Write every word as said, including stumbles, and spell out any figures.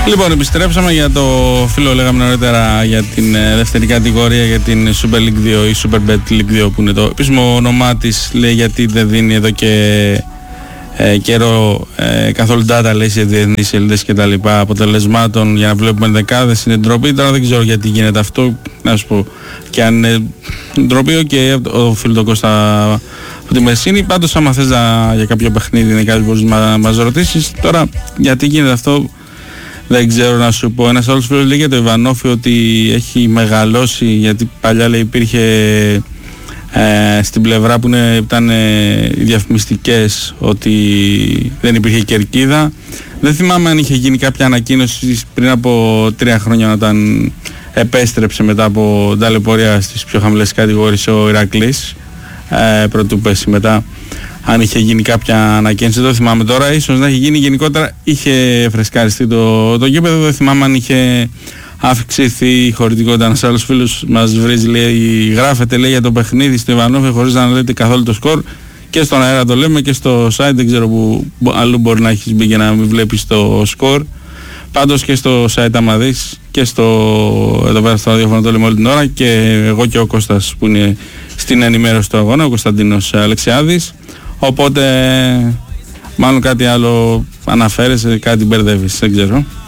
Λοιπόν, επιστρέψαμε για το φίλο, λέγαμε νωρίτερα για την ε, δεύτερη κατηγορία, για την Super League δύο ή Super Bet League δύο που είναι το επίσημο όνομά της. Λέει γιατί δεν δίνει εδώ και ε, καιρό ε, καθόλου data, λέει, σε διεθνείς σελίδες και τα λοιπά αποτελεσμάτων για να βλέπουμε δεκάδες. Είναι ντροπή. Τώρα δεν ξέρω γιατί γίνεται αυτό, να σου πω. Και αν είναι ντροπή, και okay, ο φίλο τον Κώστα από τη Μεσίνη. Πάντως, άμα θες να, για κάποιο παιχνίδι είναι κάτι που μπορείς να μας ρωτήσεις. Τώρα, γιατί γίνεται αυτό, δεν ξέρω να σου πω. Ένας άλλος φίλος λέει για το Ιβανόφι ότι έχει μεγαλώσει, γιατί παλιά, λέει, υπήρχε ε, στην πλευρά που είναι, ήταν ε, οι διαφημιστικές, ότι δεν υπήρχε κερκίδα. Δεν θυμάμαι αν είχε γίνει κάποια ανακοίνωση πριν από τρία χρόνια, όταν επέστρεψε μετά από ταλαιπωρία στις πιο χαμηλές κατηγορίες ο Ηρακλής, ε, πρωτού πέσει μετά. Αν είχε γίνει κάποια ανακοίνωση, δεν το θυμάμαι τώρα. Ίσως να έχει γίνει γενικότερα, είχε φρεσκαριστεί το, το γήπεδο. Δεν θυμάμαι αν είχε αυξηθεί η χωρητικότητα. Ένας άλλος φίλος μας βρίζει, λέει, γράφεται, λέει, για το παιχνίδι στο Ιβανόφι χωρίς να λέτε καθόλου το σκορ. Και στον αέρα το λέμε και στο site, δεν ξέρω που αλλού μπορεί να έχεις μπει για να μην βλέπεις το σκορ. Πάντως και στο site, άμα δεις, και στο, εδώ πέρα στο ραδιόφωνο το λέμε όλη την ώρα, και εγώ και ο Κώστας που είναι στην ενημέρωση του αγώνα, ο Κωνσταντίνος Αλεξιάδης. Οπότε μάλλον κάτι άλλο αναφέρεσαι, κάτι μπερδεύεις, δεν ξέρω.